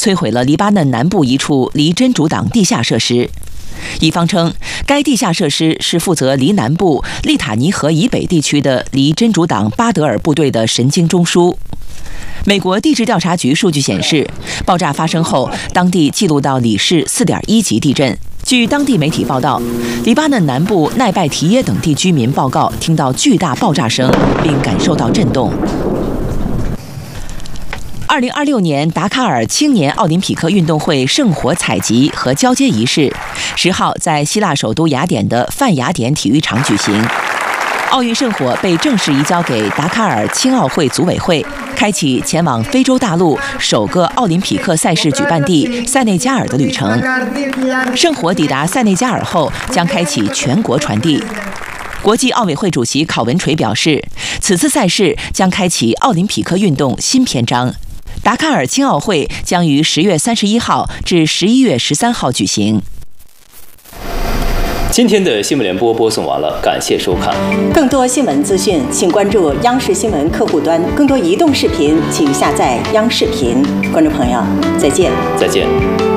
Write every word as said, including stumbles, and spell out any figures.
摧毁了黎巴嫩南部一处离真主党地下设施。以方称，该地下设施是负责黎南部利塔尼河以北地区的黎真主党巴德尔部队的神经中枢。美国地质调查局数据显示，爆炸发生后，当地记录到里氏 四点一 级地震。据当地媒体报道，黎巴嫩南部奈拜提耶等地居民报告听到巨大爆炸声，并感受到震动。二零二六年达喀尔青年奥林匹克运动会圣火采集和交接仪式，十号在希腊首都雅典的泛雅典体育场举行。奥运圣火被正式移交给达喀尔青奥会组委会，开启前往非洲大陆首个奥林匹克赛事举办地塞内加尔的旅程。圣火抵达塞内加尔后，将开启全国传递。国际奥委会主席考文垂表示，此次赛事将开启奥林匹克运动新篇章。达喀尔青奥会将于十月三十一号至十一月十三号举行。 今天的新闻联播播送完了，感谢收看。 更多新闻资讯，请关注央视新闻客户端；更多移动视频，请下载央视频。观众朋友，再见。 再见。